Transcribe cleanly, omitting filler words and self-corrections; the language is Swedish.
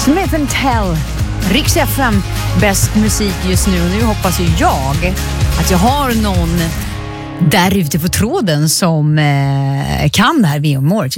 Smith & Tell, Rix FM, bäst musik just nu. Nu hoppas ju jag att jag har någon där ute på tråden som kan det här VM-året.